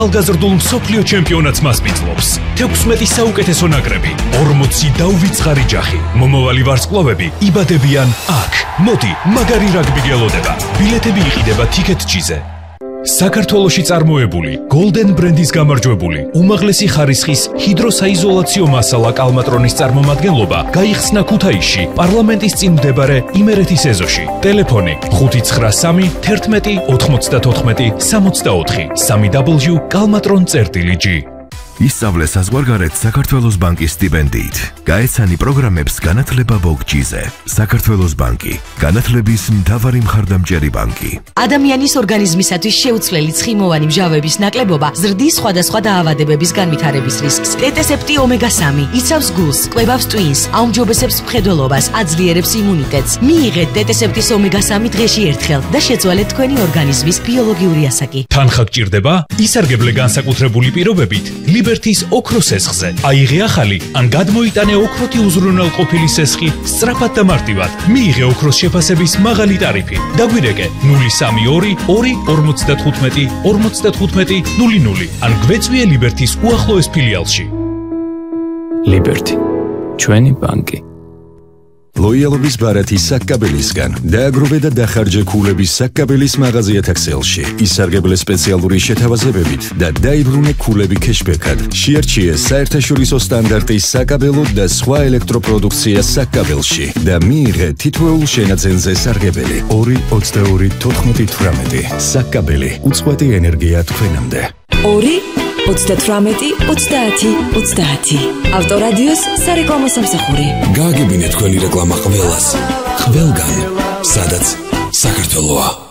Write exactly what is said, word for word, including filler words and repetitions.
ახალგაზრდულ მსოფლიო ჩემპიონატს მასპინძლობს. თექვსმეტი საუკეთესო ნაკრები, ორმოცი დაუვიწყარი ჯახი. მომავალი ვარსკვლავები იბადებიან აქ. მოდი, მაგარი რაგბი გელოდება. ბილეთები იყიდება TicketJet-ზე. საქართველოში წარმოებული Golden ბრენდის გამარჯვებული უმაღლესი ხარისხის ჰიდროსაიზოლაციო მასალა კალმატრონის წარმომადგენლობა გაიხსნა ქუთაისში პარლამენტის წინ მდებარე იმერეთის ეზოში. ტელეფონი ხუთი ცხრა სამი თერთმეტი ოთხმოცდათოთხმეტი სამოცდაოთხი სამი დაბლიუ კალმატრონ წერტილი ჯი. ისწავლე საზღვარგარეთ საქართველოს ბანკის სტიპენდიით. გაეცანი პროგრამებს განათლება ბოგჯიზე. საქართველოს ბანკი, განათლების მთავარი მხარდამჭერი ბანკი. ადამიანის ორგანიზმისათვის შეუცვლელი ცხიმოვანი მჟავების ნაკლებობა ზრდის სხვადასხვა დაავადებების განვითარების რისკს. ტეტესეპტი ომეგა სამი იცავს გულს, კვებავს ტვინს, აუმჯობესებს მხედველობას, აძლიერებს იმუნიტეტს. მიიღეთ ტეტესეპტის ომეგა სამი დღეში ერთხელ და შეცვალეთ თქვენი ორგანიზმის ბიოლოგიური ასაკი. თანხა გჭირდება? ისარგებლე განსაკუთრებული პირობებით ლიბერთის ოქროს სესხზე. აიღე ახალი ან გადმოიტანე ოქროთი უზრუნველყოფილი სესხი სწრაფად და მარტივად. მიიღე ოქროს შეფასების მაღალი ტარიფი. დაგვირეკე ნული სამი ორი ორი ორმოცდათხუთმეტი ორმოცდათხუთმეტი ნული ნული ან გვეწვიე ლიბერთის უახლოეს ფილიალში. ლიბერთი, ჩვენი ბანკი. ლოიალობის ბარათი საკკაბელისგან დააგროვე და დახარჯე ქულების საკკაბელის მაღაზიათა ქსელში. ისარგებლე სპეციალური შეთავაზებებით და დაიბრუნე ქულები ქეშბექად. შეარჩიე საერთაშორისო სტანდარტის საკაბელო და სხვა ელექტროპროდუქცია საკკაბელში და მიიღე თითოეულ შენაძენზე სარგებელი. ორი ოცდაორი თოთხმეტი თვრამეტი საკკაბელი უწყვეტი ენერგია თქვენამდე. ორი ოცდათვრამეტი ოცდაათი ოცდაათი ავტორადიოს სარეკლამო სამსახური. გააგებინე თქვენი რეკლამა ყველას, ყველგან, სადაც საქართველოა.